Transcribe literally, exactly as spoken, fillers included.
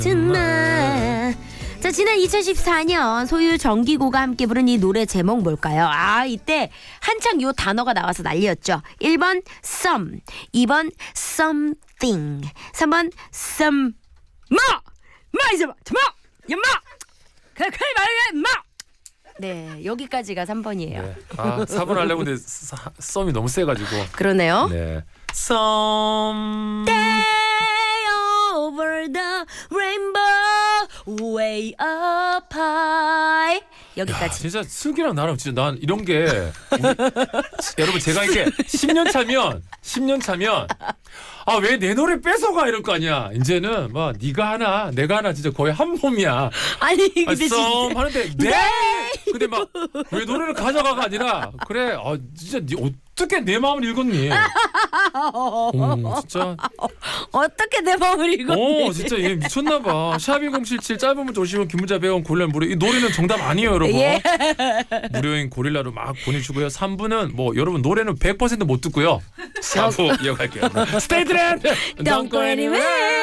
같은 날. 자, 지난 이천십사 년 소유 정기고가 함께 부른 이 노래 제목 뭘까요? 아, 이때 한창 요 단어가 나와서 난리였죠. 일 번 some, 이 번 something, 삼 번 some 마! 마 이제 마! 마! 연마! 그래 그래 말해 마! 네, 여기까지가 삼 번이에요. 네. 아, 사 번 하려고 했는데 썸이 너무 세가지고. 그러네요. 네. 썸. Day over the rainbow, way up high. 여기까지. 야, 진짜 슬기랑 나랑 진짜 난 이런 게 우리, 여러분 제가 이게 십 년 차면 십 년 차면 아, 왜 내 노래 뺏어가 이럴 거 아니야. 이제는 뭐 네가 하나 내가 하나 진짜 거의 한 몸이야. 아니 근데 썸 하는데 네. 근데 막 왜 노래를 가져가가 아니라 그래. 아, 진짜 네 어떻게 내 마음을 읽었니? 어, 진짜. 어떻게 내 마음을 읽었니? 어, 진짜 얘 미쳤나 봐. 샵이공칠칠 짧은 문자 오시면 긴 문자 백 원 고릴라 무료. 이 노래는 정답 아니에요, 여러분. 예. 무료인 고릴라로 막 보내주고요. 삼 부는 뭐 여러분 노래는 백 퍼센트 못 듣고요. 사 부 이어갈게요. Stay tuned. Don't go anywhere.